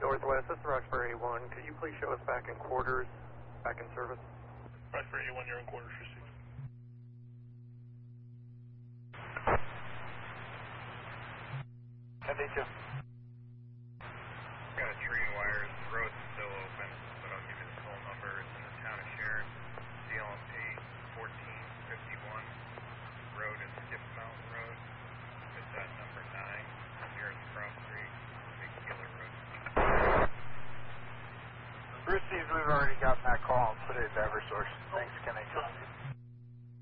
Northwest, this is Roxbury 1. Could you please show us back in quarters, back in service? Roxbury 1, you're in quarters received. MD2. Got a tree wires, the road's still open, but I'll give you the full number. It's in the town of Sharon, DLMP 1451. Road is Skip Mountain Road. It's at number 9, nearest cross street, Big Killer Road. Bruce seems we've already gotten that call and put it into Eversource. Thanks, Kenny.